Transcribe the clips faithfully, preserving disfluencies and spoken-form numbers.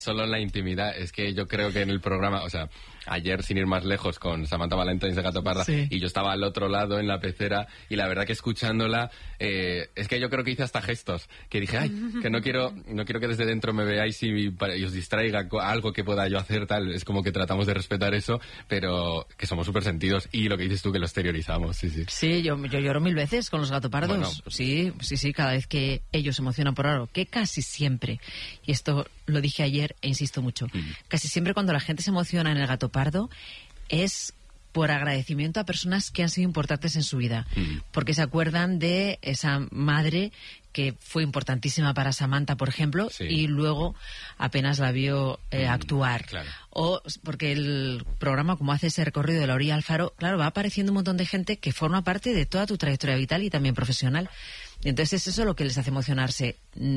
Solo en la intimidad, es que yo creo que en el programa, o sea, ayer sin ir más lejos con Samantha Valentines de Gato Parra, sí. Y yo estaba al otro lado en la pecera y la verdad que escuchándola, eh, es que yo creo que hice hasta gestos, que dije, ay, que no quiero no quiero que desde dentro me veáis y, y os distraiga algo que pueda yo hacer, tal, es como que tratamos de respetar eso, pero que somos súper sentidos y lo que dices tú que lo exteriorizamos, sí, sí. Sí, yo, yo lloro mil veces con los Gato Pardos, bueno, sí, sí, sí, cada vez que ellos se emocionan por algo, que casi siempre, y esto lo dije ayer e insisto mucho, mm. casi siempre cuando la gente se emociona en el Gato Pardo es por agradecimiento a personas que han sido importantes en su vida, mm. porque se acuerdan de esa madre que fue importantísima para Samantha, por ejemplo, sí. y luego apenas la vio eh, mm, actuar. Claro. O porque el programa, como hace ese recorrido de la orilla al faro, claro, va apareciendo un montón de gente que forma parte de toda tu trayectoria vital y también profesional. Y entonces es eso lo que les hace emocionarse.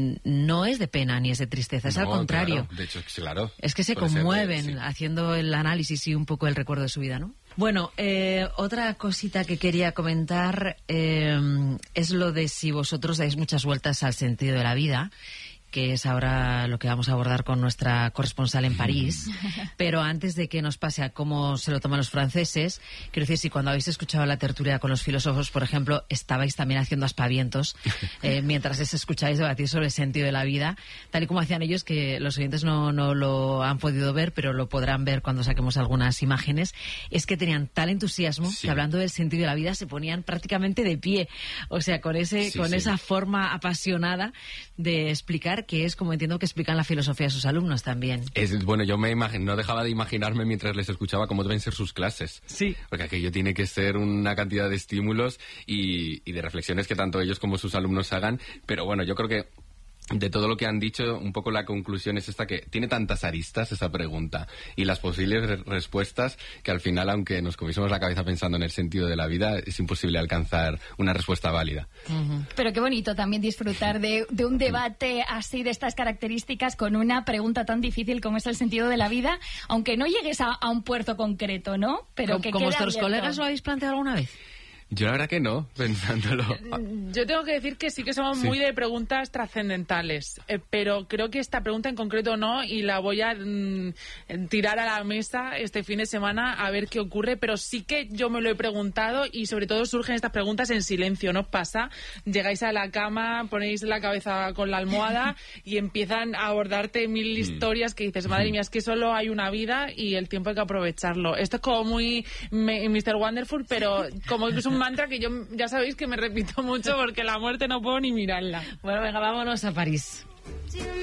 No es de pena ni es de tristeza, es no, al contrario. Claro. De hecho, claro. Es que se conmueven sí. haciendo el análisis y un poco el recuerdo de su vida, ¿no? Bueno, eh, otra cosita que quería comentar eh, es lo de si vosotros dais muchas vueltas al sentido de la vida, que es ahora lo que vamos a abordar con nuestra corresponsal en París. Pero antes de que nos pase a cómo se lo toman los franceses, quiero decir, si cuando habéis escuchado la tertulia con los filósofos, por ejemplo, estabais también haciendo aspavientos eh, mientras les escucháis debatir sobre el sentido de la vida, tal y como hacían ellos, que los oyentes no, no lo han podido ver, pero lo podrán ver cuando saquemos algunas imágenes, es que tenían tal entusiasmo sí. que hablando del sentido de la vida se ponían prácticamente de pie, o sea, con ese sí, con sí. esa forma apasionada de explicar, que es como entiendo que explican la filosofía a sus alumnos también. Es, bueno, yo me imagino, no dejaba de imaginarme mientras les escuchaba cómo deben ser sus clases. Sí. Porque aquello tiene que ser una cantidad de estímulos y, y de reflexiones que tanto ellos como sus alumnos hagan. Pero bueno, yo creo que de todo lo que han dicho, un poco la conclusión es esta, que tiene tantas aristas esa pregunta y las posibles re- respuestas que al final, aunque nos comiésemos la cabeza pensando en el sentido de la vida, es imposible alcanzar una respuesta válida. Uh-huh. Pero qué bonito también disfrutar de, de un debate así de estas características con una pregunta tan difícil como es el sentido de la vida, aunque no llegues a, a un puerto concreto, ¿no? Pero que ¿Como vuestros abierto. colegas lo habéis planteado alguna vez? Yo la verdad que no, pensándolo. Yo tengo que decir que sí que somos sí. muy de preguntas trascendentales, eh, pero creo que esta pregunta en concreto no, y la voy a mm, tirar a la mesa este fin de semana a ver qué ocurre, pero sí que yo me lo he preguntado y sobre todo surgen estas preguntas en silencio, ¿no os pasa? Llegáis a la cama, ponéis la cabeza con la almohada y empiezan a abordarte mil historias que dices, madre mía, es que solo hay una vida y el tiempo hay que aprovecharlo. Esto es como muy mister Wonderful, pero como que es un mantra que yo ya sabéis que me repito mucho porque la muerte no puedo ni mirarla. Bueno, venga, vámonos a París.